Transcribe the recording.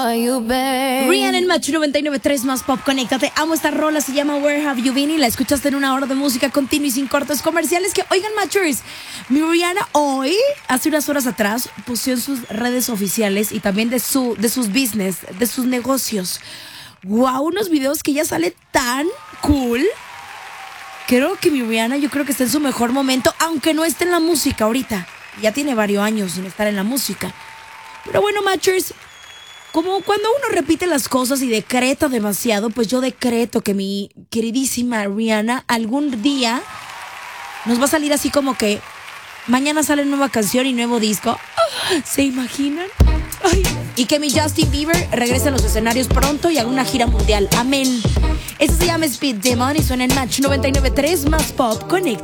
Rihanna en Match 99.3 más pop, conéctate. Amo esta rola, se llama Where Have You Been y la escuchaste en una hora de música continua y sin cortes comerciales. Que oigan, Matchers, mi Rihanna hoy, hace unas horas atrás, puso en sus redes oficiales y también de sus business, de sus negocios. Wow, unos videos que ella sale tan cool. Creo que mi Rihanna, yo creo que está en su mejor momento, aunque no esté en la música ahorita. Ya tiene varios años sin estar en la música. Pero bueno, Matchers, como cuando uno repite las cosas y decreta demasiado, pues yo decreto que mi queridísima Rihanna algún día nos va a salir así como que mañana sale nueva canción y nuevo disco. ¿Se imaginan? Ay. Y que mi Justin Bieber regrese a los escenarios pronto y haga una gira mundial. Amén. Esto se llama Speed Demon y suena en Match 99.3 más pop. Conecta.